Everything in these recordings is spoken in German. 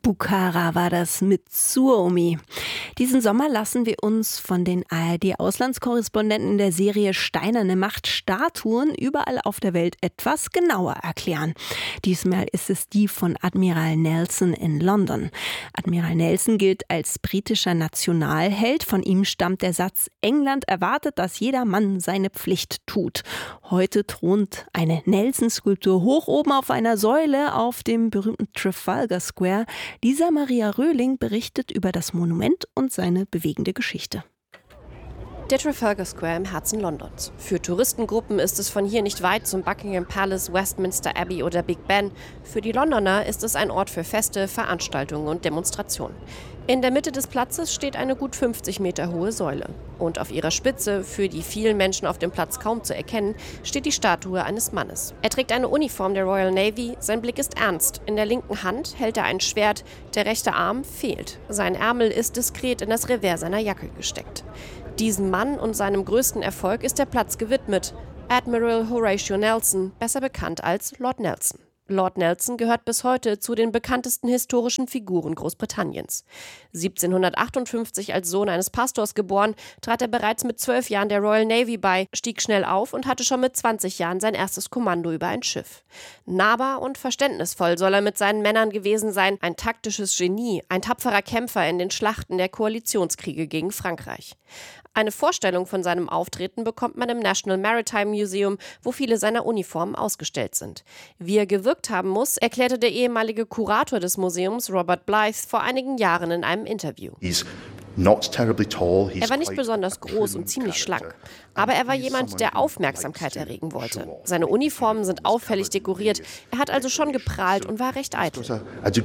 Bukhara war das mit Suomi. Diesen Sommer lassen wir uns von den ARD-Auslandskorrespondenten der Serie Steinerne Macht Statuen überall auf der Welt etwas genauer erklären. Diesmal ist es die von Admiral Nelson in London. Admiral Nelson gilt als britischer Nationalheld. Von ihm stammt der Satz: England erwartet, dass jeder Mann seine Pflicht tut. Heute thront eine Nelson-Skulptur hoch oben auf einer Säule auf dem berühmten Trafalgar Square. Lisa Maria Röhling berichtet über das Monument und seine bewegende Geschichte. Der Trafalgar Square im Herzen Londons. Für Touristengruppen ist es von hier nicht weit zum Buckingham Palace, Westminster Abbey oder Big Ben. Für die Londoner ist es ein Ort für Feste, Veranstaltungen und Demonstrationen. In der Mitte des Platzes steht eine gut 50 Meter hohe Säule. Und auf ihrer Spitze, für die vielen Menschen auf dem Platz kaum zu erkennen, steht die Statue eines Mannes. Er trägt eine Uniform der Royal Navy, sein Blick ist ernst. In der linken Hand hält er ein Schwert, der rechte Arm fehlt. Sein Ärmel ist diskret in das Revers seiner Jacke gesteckt. Diesem Mann und seinem größten Erfolg ist der Platz gewidmet. Admiral Horatio Nelson, besser bekannt als Lord Nelson. Lord Nelson gehört bis heute zu den bekanntesten historischen Figuren Großbritanniens. 1758 als Sohn eines Pastors geboren, trat er bereits mit 12 Jahren der Royal Navy bei, stieg schnell auf und hatte schon mit 20 Jahren sein erstes Kommando über ein Schiff. Nahbar und verständnisvoll soll er mit seinen Männern gewesen sein, ein taktisches Genie, ein tapferer Kämpfer in den Schlachten der Koalitionskriege gegen Frankreich. Eine Vorstellung von seinem Auftreten bekommt man im National Maritime Museum, wo viele seiner Uniformen ausgestellt sind. Wie er gewirkt haben muss, erklärte der ehemalige Kurator des Museums, Robert Blythe, vor einigen Jahren in einem Interview. Er war nicht besonders groß und ziemlich schlank, aber er war jemand, der Aufmerksamkeit erregen wollte. Seine Uniformen sind auffällig dekoriert, er hat also schon geprahlt und war recht eitel.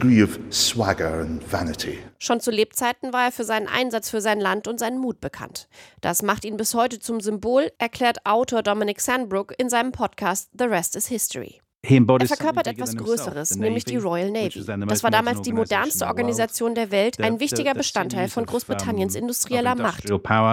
Schon zu Lebzeiten war er für seinen Einsatz für sein Land und seinen Mut bekannt. Das macht ihn bis heute zum Symbol, erklärt Autor Dominic Sandbrook in seinem Podcast The Rest is History. Er verkörpert etwas Größeres, nämlich die Royal Navy. Das war damals die modernste Organisation der Welt, ein wichtiger Bestandteil von Großbritanniens industrieller Macht.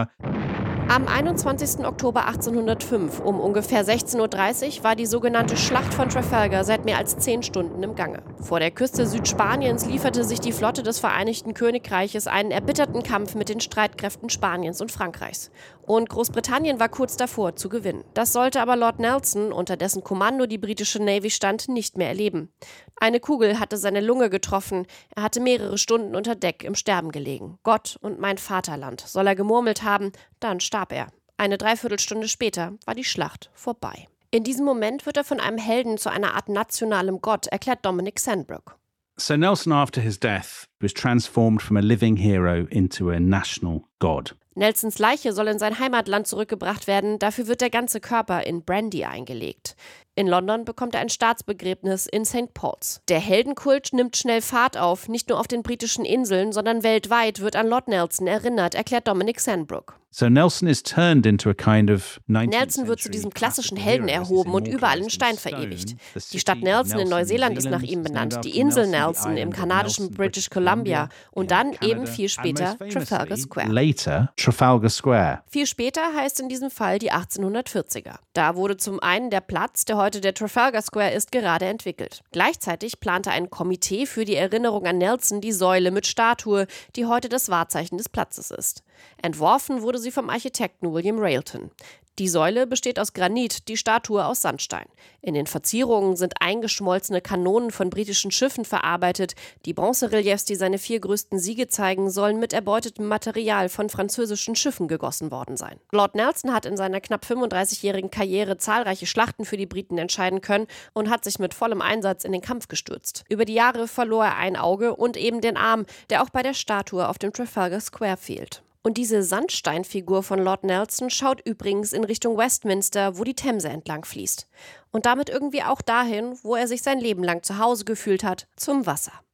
Am 21. Oktober 1805 um ungefähr 16:30 Uhr war die sogenannte Schlacht von Trafalgar seit mehr als 10 Stunden im Gange. Vor der Küste Südspaniens lieferte sich die Flotte des Vereinigten Königreiches einen erbitterten Kampf mit den Streitkräften Spaniens und Frankreichs. Und Großbritannien war kurz davor zu gewinnen. Das sollte aber Lord Nelson, unter dessen Kommando die britische Navy stand, nicht mehr erleben. Eine Kugel hatte seine Lunge getroffen. Er hatte mehrere Stunden unter Deck im Sterben gelegen. Gott und mein Vaterland, soll er gemurmelt haben, dann starb er. Eine Dreiviertelstunde später war die Schlacht vorbei. In diesem Moment wird er von einem Helden zu einer Art nationalem Gott, erklärt Dominic Sandbrook. So Nelson, after his death, was transformed from a living hero into a national god. Nelsons Leiche soll in sein Heimatland zurückgebracht werden, dafür wird der ganze Körper in Brandy eingelegt. In London bekommt er ein Staatsbegräbnis in St. Paul's. Der Heldenkult nimmt schnell Fahrt auf, nicht nur auf den britischen Inseln, sondern weltweit wird an Lord Nelson erinnert, erklärt Dominic Sandbrook. So Nelson is turned into a kind of Nelson wird zu diesem klassischen Helden erhoben und überall in Stein verewigt. Die Stadt Nelson in Neuseeland ist nach ihm benannt, die Insel Nelson im kanadischen British Columbia und dann eben viel später Trafalgar Square. Viel später heißt in diesem Fall die 1840er. Da wurde zum einen der Platz, der heute der Trafalgar Square ist, gerade entwickelt. Gleichzeitig plante ein Komitee für die Erinnerung an Nelson die Säule mit Statue, die heute das Wahrzeichen des Platzes ist. Entworfen wurde sie vom Architekten William Railton. Die Säule besteht aus Granit, die Statue aus Sandstein. In den Verzierungen sind eingeschmolzene Kanonen von britischen Schiffen verarbeitet. Die Bronzereliefs, die seine 4 größten Siege zeigen, sollen mit erbeutetem Material von französischen Schiffen gegossen worden sein. Lord Nelson hat in seiner knapp 35-jährigen Karriere zahlreiche Schlachten für die Briten entscheiden können und hat sich mit vollem Einsatz in den Kampf gestürzt. Über die Jahre verlor er ein Auge und eben den Arm, der auch bei der Statue auf dem Trafalgar Square fehlt. Und diese Sandsteinfigur von Lord Nelson schaut übrigens in Richtung Westminster, wo die Themse entlang fließt. Und damit irgendwie auch dahin, wo er sich sein Leben lang zu Hause gefühlt hat, zum Wasser.